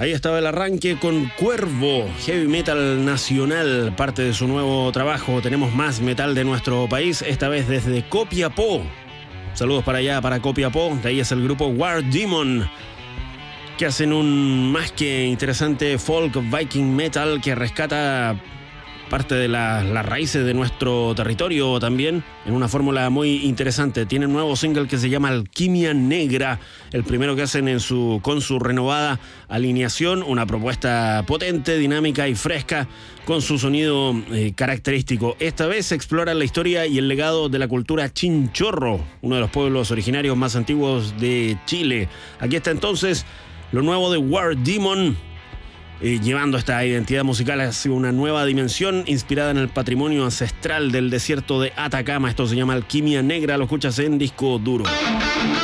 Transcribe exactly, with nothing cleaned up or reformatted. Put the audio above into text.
Ahí estaba el arranque con Cuervo, heavy metal nacional, parte de su nuevo trabajo. Tenemos más metal de nuestro país, esta vez desde Copiapó. Saludos para allá, para Copiapó. De ahí es el grupo War Demon, que hacen un más que interesante folk viking metal que rescata parte de la, las raíces de nuestro territorio también, en una fórmula muy interesante. Tienen un nuevo single que se llama Alquimia Negra, el primero que hacen en su, con su renovada alineación, una propuesta potente, dinámica y fresca, con su sonido eh, característico. Esta vez explora la historia y el legado de la cultura chinchorro, uno de los pueblos originarios más antiguos de Chile. Aquí está entonces lo nuevo de War Demon, Eh, llevando esta identidad musical hacia una nueva dimensión inspirada en el patrimonio ancestral del desierto de Atacama. Esto se llama Alquimia Negra, lo escuchas en Disco Duro.